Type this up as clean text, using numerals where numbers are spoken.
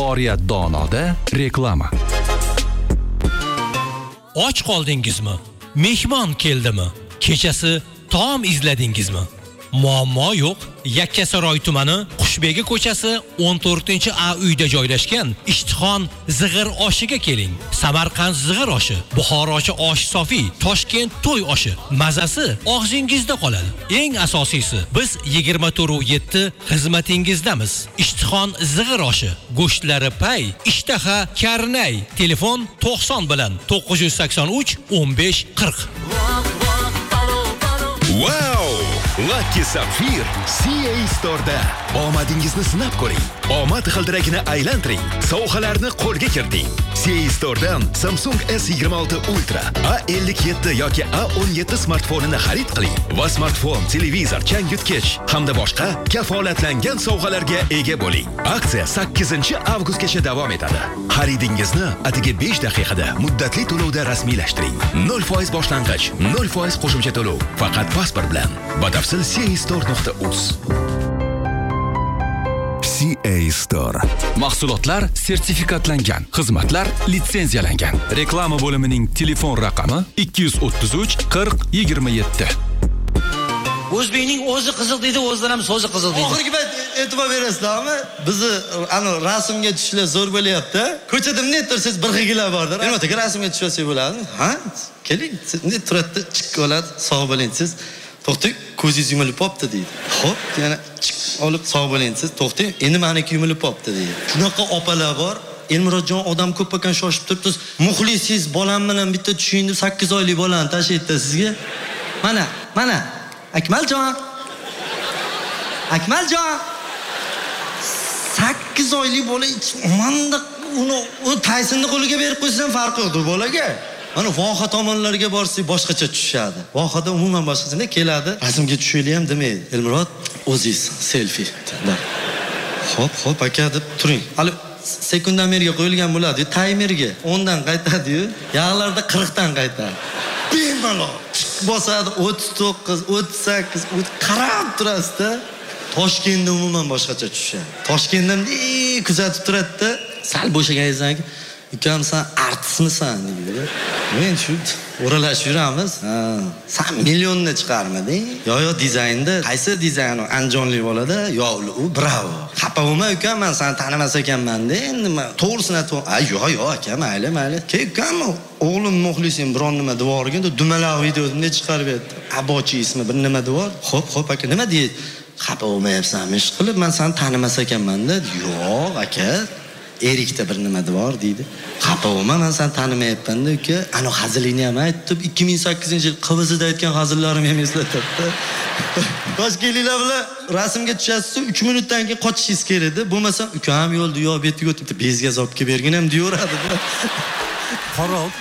Oriyat Donoda reklama. Och qoldingizmi? Mehmon keldimi? Kechasi taom izladingizmi? Muammo yo'q. Yakkasaroy tumani Qushbegi ko'chasi 14-A uyda joylashgan Ishtixon zig'ir oshiga keling. Samarqand zig'ir oshi, Buxorochi osh sofi, Toshkent to'y oshi. Mazasi og'zingizda qoladi. Eng asosiysi, biz 24/7 xizmatingizdamiz. Ishtixon zig'ir oshi, go'shtlari pay, ishtaha karnay. Telefon 90 bilan 983 15 40. Wow! Lucky Sapphire CA Store'da omadingizni sinab ko'ring. Omad g'ildiragini aylantiring. Sovg'alarni qo'lga kiriting. CA Store'dan Samsung S26 Ultra, A57 yoki A17 smartfonini xarid qiling va smartfon, televizor, changyutgich hamda boshqa kafolatlangan sovg'alarga ega bo'ling. Aksiya 8-avgustgacha davom etadi. Xaridingizni atigi 5 daqiqada muddatli to'lovda rasmiylashtiring. 0% boshlang'ich, 0% qo'shimcha to'lov. Faqat pasport bilan. Batafsil castore.uz. CA Store. Mahsulotlar sertifikatlangan, xizmatlar litsenziyalangan. Reklama bo'limining telefon raqami 233 40 27. O'zbekning o'zi qiziq deydi, o'zlari ham so'zi qiziq deydi. Oxirgi payt e'tibor berasizlarmi? Bizni ana rasmga tushishlar zo'r bo'lyapti. Ko'chada bunday tursangiz bir xillar bordir. Nima rasmga tushsak bo'ladi? Ha? Keling, bunday turadi, chiqib oladi, sog' bo'ling siz. To'xtang, ko'zingiz yumilib qopti deydi. Xo'p, yana olib sog' bo'ling siz. To'xtang, endi meniki yumilib qopti deydi. Shunaqa opalar bor. Elmurodjon odam ko'p ekan shoshib turibsiz. Muxlisingiz bolam bilan bitta tushing deb 8 oylik bolani tashlaydi sizga. Mana. Akmaljon. 8 oylik bola manda uni Taysonni qo'liga berib qo'ysam farqi yo'q bolaga. Mana voha tomonlarga borsak boshqacha tushadi. Vohada umuman boshqacha keladi. Rasmga tushaylik ham demaydi. Elmurod, o'zingiz selfie. Xo'p aka deb turing. Hali sekundomerga qo'yilgan bo'ladi, taymerga 10 dan qaytadi-yu, yaqlarda 40 dan qaytadi. Bemalol bosadi 39, 38, qarab turasizda. Toshkentda umuman boshqacha tushadi. Toshkentda kuzatib turadi-da, sal bo'shaganingizdan keyin ukam sen artistmisan deydi. Men shu o'ralashib yuramiz. Sen millionni chiqarmading. Yo dizaynda qaysi dizayn anjonli bo'ladi? Yo u bravo. Xafa bo'lma ukam, men seni tanimas ekanman-da. Endi to'g'risini aytib, yo aka, mayli. Ukam o'g'lim muxlisim biron nima devorgan, dumalaq videoni chiqarib berdi. Abochi ismi bir nima devor. Xo'p aka, nima deydi? Xafa bo'lmayapsanmi? Ish qilib men seni tanimas ekanman-da. Yo'q aka. Erikda bir nima devor deydi. Xafa bo'lma, men seni tanimayapman-da uka. Ana hazilingni ham aytib, 2008-yil Qivizida aytgan hazillarim ham eslatadi. Toshkentliklar bilan rasmga tushasiz, 3 minutdan keyin qochishingiz kerak edi. Bo'lmasa ukam yo'lda yo betiga o'tibdi, bezgaz olib kelib bergin ham deyaveradi. Qoroq